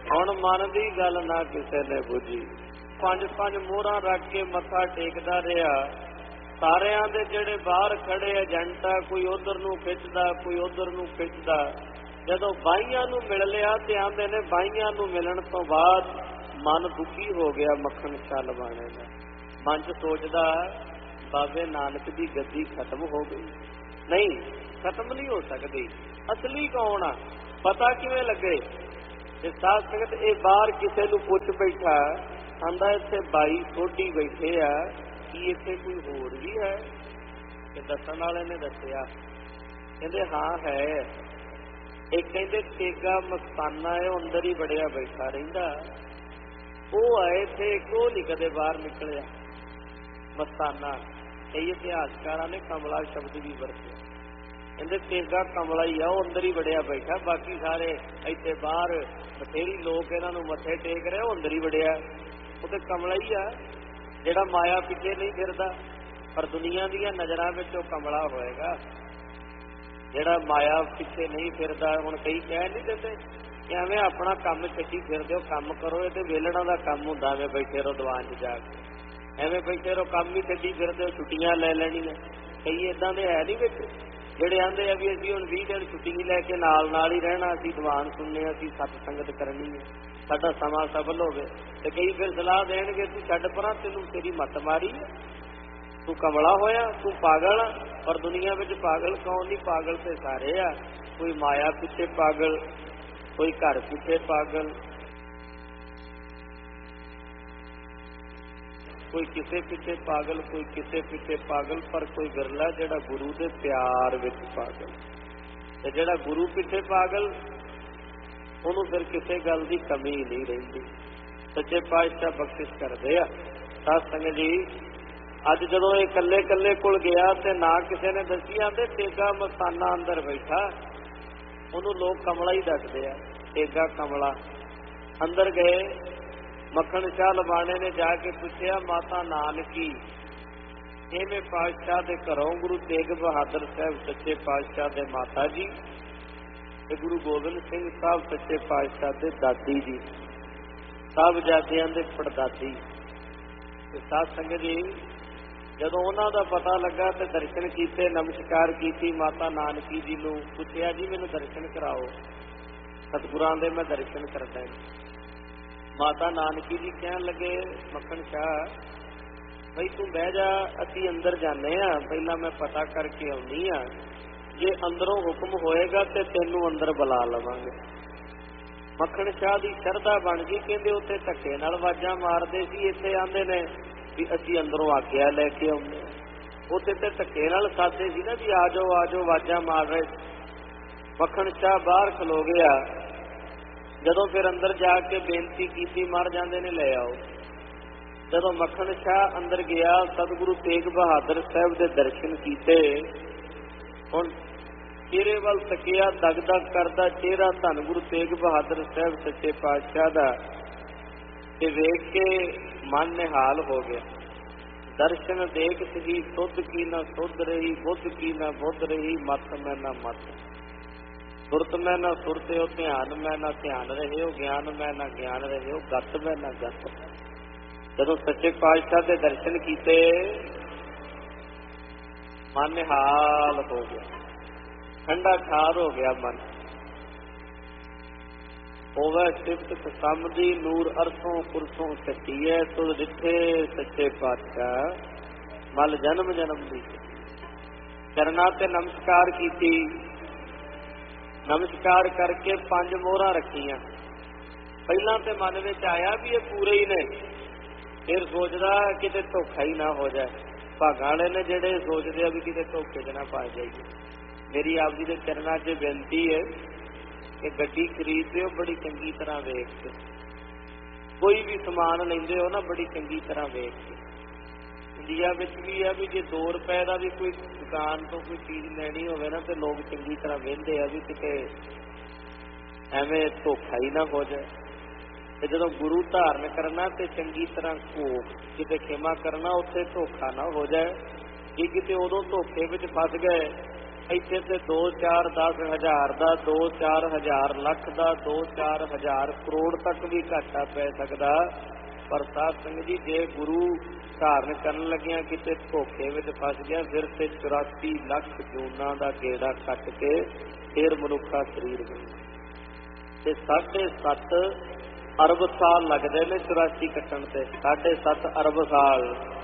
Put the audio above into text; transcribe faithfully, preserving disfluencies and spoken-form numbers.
ਹੁਣ ਮਨ ਦੀ ਗੱਲ ਨਾ ਕਿਸੇ ਨੇ ਬੁੱਝੀ। ਪੰਜ ਪੰਜ ਮੋਹਰਾਂ ਰੱਖ ਕੇ ਮੱਥਾ ਟੇਕਦਾ ਰਿਹਾ। ਸਾਰਿਆਂ ਦੇ ਜਿਹੜੇ ਬਾਹਰ ਖੜੇ ਏਜੰਟ ਆ, ਕੋਈ ਉਧਰ ਨੂੰ ਖਿੱਚਦਾ, ਕੋਈ ਉਧਰ ਨੂੰ ਖਿੱਚਦਾ। ਜਦੋਂ ਬਾਈਆਂ ਨੂੰ ਮਿਲ ਲਿਆ ਤੇ ਆਂਦੇ ਨੇ ਬਾਈਆਂ ਨੂੰ ਮਿਲਣ ਤੋਂ ਬਾਅਦ ਮਨ ਦੁਖੀ ਹੋ ਗਿਆ ਮੱਖਣ ਸ਼ਾਹ ਲਵਾਣੇ ਦਾ। ਮਨ ਚ ਸੋਚਦਾ ਬਾਬੇ ਨਾਨਕ ਦੀ ਗੱਦੀ ਖਤਮ ਹੋ ਗਈ। ਨਹੀਂ, ਖਤਮ ਨਹੀਂ ਹੋ ਸਕਦੀ। ਅਸਲੀ ਕੌਣ ਆ ਪਤਾ ਕਿਵੇਂ ਲੱਗੇ? ਇਹ ਸਾਧ ਸੰਗਤ ਇਹ ਬਾਹਰ ਕਿਸੇ ਨੂੰ ਪੁੱਛ ਬੈਠਾ, ਆਂਦਾ ਇੱਥੇ ਬਾਈ ਸੋਢੀ ਬੈਠੇ ਆ, ਕੀ ਇੱਥੇ ਕੋਈ ਹੋਰ ਵੀ ਹੈ? ਤੇ ਦੱਸਣ ਵਾਲੇ ਨੇ ਦੱਸਿਆ, ਕਹਿੰਦੇ ਹਾਂ ਹੈ। ਇਹ ਕਹਿੰਦੇ ਤੇਗਾ ਮਸਤਾਨਾ ਹੈ, ਉਹ ਅੰਦਰ ਹੀ ਵੜਿਆ ਬੈਠਾ ਰਹਿੰਦਾ। ਉਹ ਆਏ ਇੱਥੇ, ਉਹ ਨਹੀਂ ਕਦੇ ਬਾਹਰ ਨਿਕਲਿਆ। ਮਸਤਾਨਾ ਕਈ ਇਤਿਹਾਸਕਾਰਾਂ ਨੇ ਕਮਲਾ ਸ਼ਬਦ ਵੀ ਵਰਤਿਆ। ਕਹਿੰਦੇ ਤੇਗਾ ਕਮਲਾ ਹੀ ਆ, ਉਹ ਅੰਦਰ ਹੀ ਵੜਿਆ ਬੈਠਾ। ਬਾਕੀ ਸਾਰੇ ਇੱਥੇ ਬਾਹਰ ਬਥੇਰੀ ਲੋਕ ਇਹਨਾਂ ਨੂੰ ਮੱਥੇ ਟੇਕ ਰਹੇ, ਉਹ ਅੰਦਰ ਹੀ ਵੜਿਆ। ਉਹ ਤੇ ਕਮਲਾ ਹੀ ਆ ਜਿਹੜਾ ਮਾਇਆ ਪਿੱਛੇ ਨਹੀਂ ਫਿਰਦਾ, ਪਰ ਦੁਨੀਆ ਦੀਆਂ ਨਜ਼ਰਾਂ ਵਿੱਚ ਉਹ ਕਮਲਾ ਹੋਏਗਾ ਜਿਹੜਾ ਮਾਇਆ ਪਿੱਛੇ ਨਹੀਂ ਫਿਰਦਾ। ਹੁਣ ਕਈ ਕਹਿ ਨਹੀਂ ਦਿੰਦੇ ਕਿ ਐਵੇਂ ਆਪਣਾ ਕੰਮ ਛੱਡੀ ਫਿਰਦੇ ਹੋ, ਕੰਮ ਕਰੋ। ਇਹ ਤੇ ਵੇਲਣਾ ਦਾ ਕੰਮ ਹੁੰਦਾ, ਐਵੇਂ ਬੈਠੇ ਰਹੋ ਦੀਵਾਨ 'ਚ ਜਾ ਕੇ, ਐਵੇਂ ਬੈਠੇ ਰਹੋ, ਕੰਮ ਹੀ ਛੱਡੀ ਫਿਰਦੇ ਹੋ, ਛੁੱਟੀਆਂ ਲੈ ਲੈਣੀਆਂ। ਕਈ ਏਦਾਂ ਦੇ ਹੈ ਨਹੀਂ ਵਿੱਚ ਜਿਹੜੇ ਆਂਦੇ ਆ ਵੀ ਅਸੀਂ ਹੁਣ ਵੀਹ ਦਿਨ ਛੁੱਟੀ ਲੈ ਕੇ ਨਾਲ ਨਾਲ ਹੀ ਰਹਿਣਾ, ਅਸੀਂ ਦੀਵਾਨ ਸੁਣਨੇ, ਅਸੀਂ ਸਤ ਸੰਗਤ ਕਰਨੀ ਹੈ, ਸਾਡਾ ਸਮਾਂ ਸਫਲ ਹੋਵੇ। ਤੇ ਕਈ ਫਿਰ ਸਲਾਹ ਦੇਣਗੇ ਤੂੰ ਛੱਡ ਪਰਾਂ, ਤੈਨੂੰ ਤੇਰੀ ਮੱਤ ਮਾਰੀ, ਤੂੰ ਕਮਲਾ ਹੋਇਆ, ਤੂੰ ਪਾਗਲ ਆ। ਪਰ ਦੁਨੀਆ ਵਿੱਚ ਪਾਗਲ ਕੌਣ ਨਹੀਂ? ਪਾਗਲ ਤੇ ਸਾਰੇ ਆ। ਕੋਈ ਮਾਇਆ ਪਿੱਛੇ ਪਾਗਲ, ਕੋਈ ਘਰ ਪਿੱਛੇ ਪਾਗਲ, ਕੋਈ ਕਿਸੇ ਪਿੱਛੇ ਪਾਗਲ, ਕੋਈ ਕਿਸੇ ਪਿੱਛੇ ਪਾਗਲ, ਪਰ ਕੋਈ ਵਿਰਲਾ ਜਿਹੜਾ ਗੁਰੂ ਦੇ ਪਿਆਰ ਵਿੱਚ ਪਾਗਲ। ਤੇ ਜਿਹੜਾ ਗੁਰੂ ਪਿੱਛੇ ਪਾਗਲ, ਉਹਨੂੰ ਫਿਰ ਕਿਸੇ ਗੱਲ ਦੀ ਕਮੀ ਨਹੀਂ ਰਹਿੰਦੀ। ਸੱਚੇ ਪਾਤਸ਼ਾਹ ਬਖਸ਼ਿਸ਼ ਕਰਦੇ ਆ। ਸਾਧ ਸੰਗਤ ਜੀ, ਅੱਜ ਜਦੋਂ ਇਹ ਇਕੱਲੇ ਇਕੱਲੇ ਕੋਲ ਗਿਆ ਤੇ ਨਾ ਕਿਸੇ ਨੇ ਦੱਸੀ, ਆਂਦੇ ਤੇਗਾ ਮਸਤਾਨਾ ਅੰਦਰ ਬੈਠਾ। ਉਹਨੂੰ ਲੋਕ ਕਮਲਾ ਹੀ ਦੱਸਦੇ ਆ, ਤੇਗਾ ਕਮਲਾ। ਅੰਦਰ ਗਏ, ਮੱਖਣ ਸ਼ਾਹ ਲਵਾਣੇ ਨੇ ਜਾ ਕੇ ਪੁੱਛਿਆ, ਮਾਤਾ ਨਾਨਕੀ ਛੇਵੇਂ ਪਾਤਸ਼ਾਹ ਦੇ ਘਰੋਂ ਗੁਰੂ ਤੇਗ ਬਹਾਦਰ ਸਾਹਿਬ ਸੱਚੇ ਪਾਤਸ਼ਾਹ ਦੇ ਮਾਤਾ ਜੀ ਤੇ ਗੁਰੂ ਗੋਬਿੰਦ ਸਿੰਘ ਸਾਹਿਬ ਸੱਚੇ ਪਾਤਸ਼ਾਹ ਦੇ ਦਾਦੀ ਜੀ, ਸਾਹਿਬਜ਼ਾਦਿਆਂ ਦੇ ਪੜਦਾਦੀ। ਤੇ ਸਾਧ ਸੰਗਤ ਜੀ, ਜਦੋਂ ਉਹਨਾਂ ਦਾ ਪਤਾ ਲੱਗਾ ਤੇ ਦਰਸ਼ਨ ਕੀਤੇ, ਨਮਸਕਾਰ ਕੀਤੀ ਮਾਤਾ ਨਾਨਕੀ ਜੀ ਨੂੰ। ਪੁੱਛਿਆ ਜੀ ਮੈਨੂੰ ਦਰਸ਼ਨ ਕਰਾਓ, ਸਤਿਗੁਰਾਂ ਦੇ ਮੈਂ ਦਰਸ਼ਨ ਕਰਦਾ। ਮਾਤਾ ਨਾਨਕੀ ਜੀ ਕਹਿਣ ਲੱਗੇ, ਮੱਖਣ ਸ਼ਾਹ ਬਈ ਤੂੰ ਬਹਿ ਜਾ, ਅਸੀਂ ਅੰਦਰ ਜਾਂਦੇ ਹਾਂ, ਪਹਿਲਾਂ ਮੈਂ ਪਤਾ ਕਰਕੇ ਆਉਂਦੀ ਹਾਂ। ਜੇ ਅੰਦਰੋਂ ਹੁਕਮ ਹੋਏਗਾ ਤੇ ਤੈਨੂੰ ਅੰਦਰ ਬੁਲਾ ਲਵਾਂਗੇ। ਮੱਖਣ ਸ਼ਾਹ ਦੀ ਸ਼ਰਧਾ ਬਣ ਗਈ। ਕਹਿੰਦੇ ਉੱਥੇ ਧੱਕੇ ਨਾਲ ਆਵਾਜ਼ਾਂ ਮਾਰਦੇ ਸੀ, ਇੱਥੇ ਆਂਦੇ ਨੇ ਵੀ ਅਸੀਂ ਅੰਦਰੋਂ ਆਗਿਆ ਲੈ ਕੇ ਆਉਂਦੇ। ਉੱਥੇ ਤੇ ਧੱਕੇ ਨਾਲ ਸਾਦੇ ਸੀ ਨਾ ਵੀ ਆ ਜਾਓ ਆ ਜਾਓ, ਆਵਾਜ਼ਾਂ ਮਾਰ ਰਹੇ। ਮੱਖਣ ਸ਼ਾਹ ਬਾਹਰ ਖਲੋ ਗਿਆ। ਜਦੋਂ ਫਿਰ ਅੰਦਰ ਜਾ ਕੇ ਬੇਨਤੀ ਕੀਤੀ, ਮਰ ਜਾਂਦੇ ਨੇ ਲੈ ਆਓ। ਜਦੋਂ ਮੱਖਣ ਸ਼ਾਹ ਅੰਦਰ ਗਿਆ, ਸਤਿਗੁਰੂ ਤੇਗ ਬਹਾਦਰ ਸਾਹਿਬ ਦੇ ਦਰਸ਼ਨ ਕੀਤੇ। ਹੁਣ ਚਿਹਰੇ ਵੱਲ ਤੱਕਿਆ, ਦਗ ਦਗ ਕਰਦਾ ਚਿਹਰਾ ਧੰਨ ਗੁਰੂ ਤੇਗ ਬਹਾਦਰ ਸਾਹਿਬ ਸੱਚੇ ਪਾਤਸ਼ਾਹ ਦਾ, ਤੇ ਵੇਖ ਕੇ ਮਨ ਨਿਹਾਲ ਹੋ ਗਿਆ। ਦਰਸ਼ਨ ਦੇਖ ਸਹੀ ਸੁਧ ਕੀ ਨਾ ਸੁਧ ਰਹੀ, ਬੁੱਧ ਕੀ ਨਾ ਬੁੱਧ ਰਹੀ, ਮਤ ਮੈਂ ਨਾ ਮਤ, ਸੁਰਤ ਮੈਂ ਨਾ ਸੁਰਤ ਹੋ, ਧਿਆਨ ਮੈਂ ਨਾ ਧਿਆਨ ਰਹੇ ਹੋ, ਗਿਆਨ ਮੈਂ ਨਾ ਗਿਆਨ ਰਹੇ ਹੋ, ਗਤ ਮੈਂ ਨਾ ਗਤ। ਜਦੋਂ ਸੱਚੇ ਪਾਤਸ਼ਾਹ ਦੇ ਦਰਸ਼ਨ ਕੀਤੇ, ਮਨ ਨਿਹਾਲ ਹੋ ਗਿਆ, ਠੰਡਾ ਠਾਰ ਹੋ ਗਿਆ ਮਨ। ਹੋਵੇ ਸਿਫਤ ਕਸਮ ਦੀ ਨੂਰ ਅਰਥੋਂ ਪੁਰਸੋਂ ਛੱਟੀਏ, ਤੁਧ ਜਿੱਥੇ ਸੱਚੇ ਪਾਤਸ਼ਾਹ ਮਲ ਜਨਮ ਜਨਮ ਦੀ। ਚਰਨਾਂ ਤੇ ਨਮਸਕਾਰ ਕੀਤੀ। ਨਮਸਕਾਰ ਕਰਕੇ ਪੰਜ ਮੋਹਰਾਂ ਰੱਖੀਆਂ। ਪਹਿਲਾਂ ਤੇ ਮਨ ਵਿੱਚ ਆਇਆ ਵੀ ਇਹ ਪੂਰੇ ਹੀ ਨੇ, ਫਿਰ ਸੋਚਦਾ ਕਿਤੇ ਧੋਖਾ ਹੀ ਨਾ ਹੋ ਜਾਏ। ਭਾਗਾਂ ਵਾਲੇ ਨੇ ਜਿਹੜੇ ਸੋਚਦੇ ਆ ਵੀ ਕਿਤੇ ਧੋਖੇ 'ਚ ਨਾ ਪਾ ਜਾਈਏ। ਮੇਰੀ ਆਪ ਜੀ ਦੇ ਚਰਨਾਂ 'ਚ ਬੇਨਤੀ ਹੈ ਕਿ ਗੱਡੀ ਖਰੀਦਦੇ ਹੋ ਬੜੀ ਚੰਗੀ ਤਰ੍ਹਾਂ ਵੇਖ ਕੇ, ਕੋਈ ਵੀ ਸਮਾਨ ਲੈਂਦੇ ਹੋ ਨਾ ਬੜੀ ਚੰਗੀ ਤਰ੍ਹਾਂ ਵੇਖ ਕੇ। ਇੰਡੀਆ ਵਿੱਚ ਵੀ ਆ ਵੀ ਜੇ ਦੋ ਰੁਪਏ ਦਾ ਵੀ ਕੋਈ ਦੁਕਾਨ ਤੋਂ ਕੋਈ ਚੀਜ਼ ਲੈਣੀ ਹੋਵੇ ਨਾ ਤੇ ਲੋਕ ਚੰਗੀ ਤਰ੍ਹਾਂ ਵੇਖਦੇ ਆ ਵੀ ਕਿਤੇ ਐਵੇਂ ਧੋਖਾ ਹੀ ਨਾ ਹੋ ਜਾਏ। ਤੇ ਜਦੋਂ ਗੁਰੂ ਧਾਰਨ ਕਰਨਾ ਤੇ ਚੰਗੀ ਤਰ੍ਹਾਂ ਘੋਖ ਕਿਤੇ ਖਿਮਾ ਕਰਨਾ, ਉੱਥੇ ਧੋਖਾ ਨਾ ਹੋ ਜਾਏ। ਕਿ ਕਿਤੇ ਉਦੋਂ ਧੋਖੇ ਵਿੱਚ ਫਸ ਗਏ ਇੱਥੇ ਤੇ ਦੋ ਚਾਰ ਦਸ ਹਜ਼ਾਰ ਦਾ, ਦੋ ਚਾਰ ਹਜ਼ਾਰ ਲੱਖ ਦਾ, ਦੋ ਚਾਰ ਹਜ਼ਾਰ ਕਰੋੜ ਤੱਕ ਵੀ ਘਾਟਾ ਪੈ ਸਕਦਾ। ਪਰ ਸਾਧ ਸੰਗਤ ਜੀ, ਜੇ ਗੁਰੂ ਧਾਰਨ ਕਰਨ ਲੱਗਿਆਂ ਕਿਤੇ ਧੋਖੇ ਵਿੱਚ ਫਸ ਗਿਆ, ਫਿਰ ਤੇ ਚੁਰਾਸੀ ਲੱਖ ਜੂਨਾਂ ਦਾ ਗੇੜਾ ਕੱਟ ਕੇ ਫਿਰ ਮਨੁੱਖਾ ਸਰੀਰ ਬਣਿਆ। ਤੇ ਸਾਢੇ ਸੱਤ ਅਰਬ ਸਾਲ ਲੱਗਦੇ ਨੇ ਚੁਰਾਸੀ ਕੱਟਣ ਤੇ, ਸਾਢੇ ਸੱਤ ਅਰਬ ਸਾਲ।